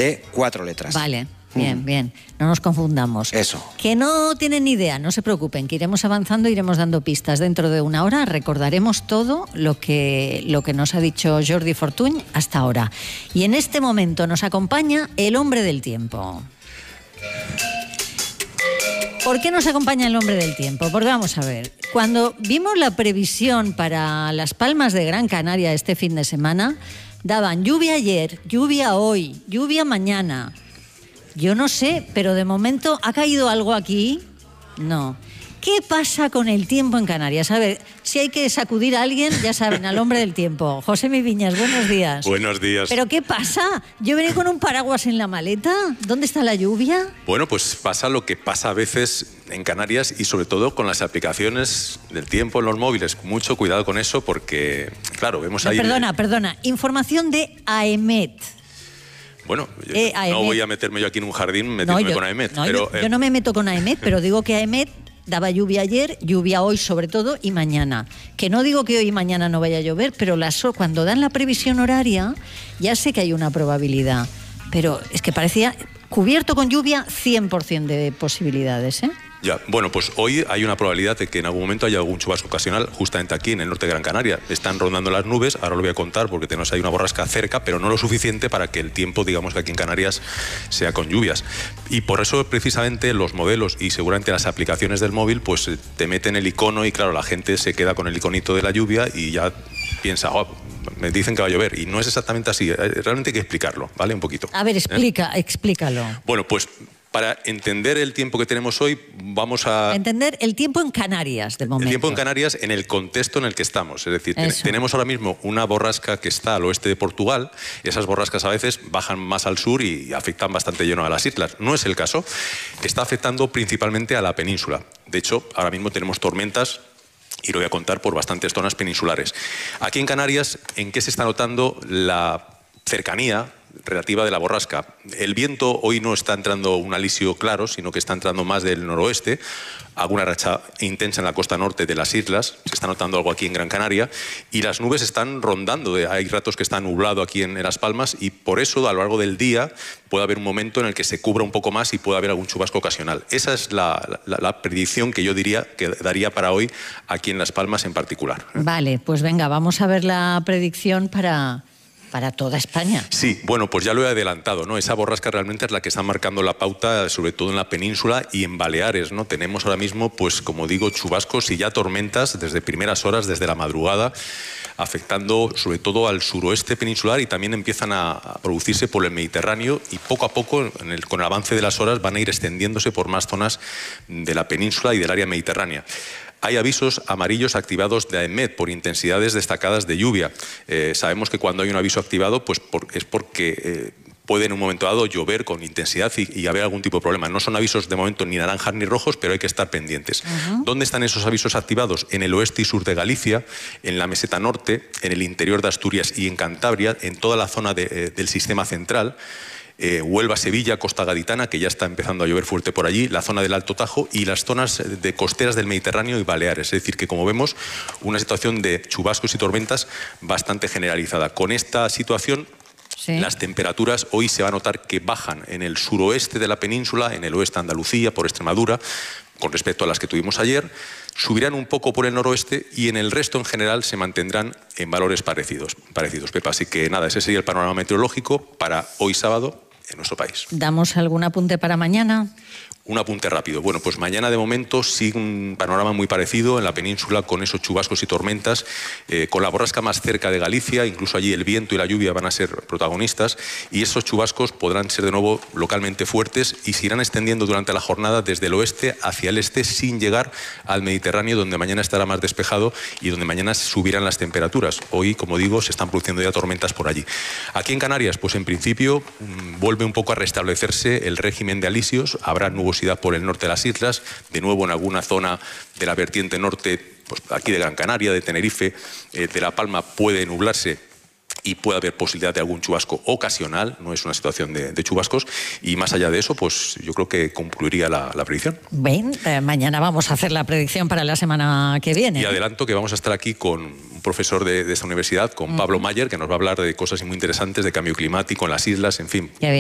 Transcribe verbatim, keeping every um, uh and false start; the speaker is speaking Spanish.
de cuatro letras. Vale. Bien, bien, no nos confundamos. Eso. Que no tienen ni idea, no se preocupen, que iremos avanzando, iremos dando pistas. Dentro de una hora recordaremos todo lo que, lo que nos ha dicho Jordi Fortuny hasta ahora. Y en este momento nos acompaña el hombre del tiempo. ¿Por qué nos acompaña el hombre del tiempo? Porque vamos a ver, cuando vimos la previsión para Las Palmas de Gran Canaria este fin de semana, daban lluvia ayer, lluvia hoy, lluvia mañana. Yo no sé, pero de momento, ¿ha caído algo aquí? No. ¿Qué pasa con el tiempo en Canarias? A ver, si hay que sacudir a alguien, ya saben, al hombre del tiempo. Josemi Viñas, buenos días. Buenos días. ¿Pero qué pasa? Yo venía con un paraguas en la maleta. ¿Dónde está la lluvia? Bueno, pues pasa lo que pasa a veces en Canarias y sobre todo con las aplicaciones del tiempo en los móviles. Mucho cuidado con eso porque, claro, vemos ahí... No, perdona, perdona. Información de AEMET. Bueno, yo Eh, no AEMET. voy a meterme yo aquí en un jardín metiéndome No, yo, con AEMET. no, pero, yo, eh, yo no me meto con AEMET, pero digo que AEMET daba lluvia ayer, lluvia hoy sobre todo y mañana. Que no digo que hoy y mañana no vaya a llover, pero las, cuando dan la previsión horaria ya sé que hay una probabilidad. Pero es que parecía cubierto con lluvia cien por ciento de posibilidades, ¿eh? Ya, bueno, pues hoy hay una probabilidad de que en algún momento haya algún chubasco ocasional justamente aquí en el norte de Gran Canaria. Están rondando las nubes, ahora lo voy a contar porque tenemos ahí una borrasca cerca, pero no lo suficiente para que el tiempo, digamos, que aquí en Canarias sea con lluvias. Y por eso precisamente los modelos y seguramente las aplicaciones del móvil pues te meten el icono y claro, la gente se queda con el iconito de la lluvia y ya piensa, oh, me dicen que va a llover. Y no es exactamente así, realmente hay que explicarlo, ¿vale? Un poquito. A ver, explica, ¿Eh? explícalo. Bueno, pues... Para entender el tiempo que tenemos hoy, vamos a... Entender el tiempo en Canarias, del momento. El tiempo en Canarias en el contexto en el que estamos. Es decir, ten, tenemos ahora mismo una borrasca que está al oeste de Portugal. Esas borrascas a veces bajan más al sur y afectan bastante lleno a las islas. No es el caso. Está afectando principalmente a la península. De hecho, ahora mismo tenemos tormentas y lo voy a contar por bastantes zonas peninsulares. Aquí en Canarias, ¿en qué se está notando la cercanía relativa de la borrasca? El viento hoy no está entrando un alisio claro, sino que está entrando más del noroeste, alguna racha intensa en la costa norte de las islas, se está notando algo aquí en Gran Canaria, y las nubes están rondando, hay ratos que está nublado aquí en Las Palmas, y por eso a lo largo del día puede haber un momento en el que se cubra un poco más y puede haber algún chubasco ocasional. Esa es la, la, la predicción que yo diría que daría para hoy aquí en Las Palmas en particular. Vale, pues venga, vamos a ver la predicción para... para toda España. Sí, bueno, pues ya lo he adelantado, ¿no? Esa borrasca realmente es la que está marcando la pauta, sobre todo en la península y en Baleares, ¿no? Tenemos ahora mismo, pues como digo, chubascos y ya tormentas desde primeras horas, desde la madrugada, afectando sobre todo al suroeste peninsular y también empiezan a, a producirse por el Mediterráneo y poco a poco, en el, con el avance de las horas, van a ir extendiéndose por más zonas de la península y del área mediterránea. Hay avisos amarillos activados de AEMET por intensidades destacadas de lluvia. Eh, sabemos que cuando hay un aviso activado pues por, es porque eh, puede en un momento dado llover con intensidad y, y haber algún tipo de problema. No son avisos de momento ni naranjas ni rojos, pero hay que estar pendientes. Uh-huh. ¿Dónde están esos avisos activados? En el oeste y sur de Galicia, en la meseta norte, en el interior de Asturias y en Cantabria, en toda la zona de, eh, del sistema central. Eh, Huelva, Sevilla, Costa Gaditana, que ya está empezando a llover fuerte por allí, la zona del Alto Tajo y las zonas de costeras del Mediterráneo y Baleares. Es decir, que como vemos, una situación de chubascos y tormentas bastante generalizada. Con esta situación, sí, las temperaturas hoy se va a notar que bajan en el suroeste de la península, en el oeste de Andalucía, por Extremadura, con respecto a las que tuvimos ayer, subirán un poco por el noroeste y en el resto en general se mantendrán en valores parecidos, parecidos, Pepa. Así que nada, ese sería el panorama meteorológico para hoy sábado en nuestro país. ¿Damos algún apunte para mañana? Un apunte rápido. Bueno, pues mañana de momento sigue un panorama muy parecido en la península con esos chubascos y tormentas, eh, con la borrasca más cerca de Galicia, incluso allí el viento y la lluvia van a ser protagonistas y esos chubascos podrán ser de nuevo localmente fuertes y se irán extendiendo durante la jornada desde el oeste hacia el este sin llegar al Mediterráneo, donde mañana estará más despejado y donde mañana subirán las temperaturas. Hoy, como digo, se están produciendo ya tormentas por allí. Aquí en Canarias, pues en principio mmm, vuelve un poco a restablecerse el régimen de alisios, habrá nubosidad por el norte de las islas, de nuevo en alguna zona de la vertiente norte, pues aquí de Gran Canaria, de Tenerife, eh, de La Palma puede nublarse y puede haber posibilidad de algún chubasco ocasional, no es una situación de, de chubascos, y más allá de eso, pues yo creo que concluiría la, la predicción. Bien, eh, mañana vamos a hacer la predicción para la semana que viene. Y adelanto que vamos a estar aquí con un profesor de, de esta universidad, con uh-huh. Pablo Mayer, que nos va a hablar de cosas muy interesantes de cambio climático en las islas, en fin.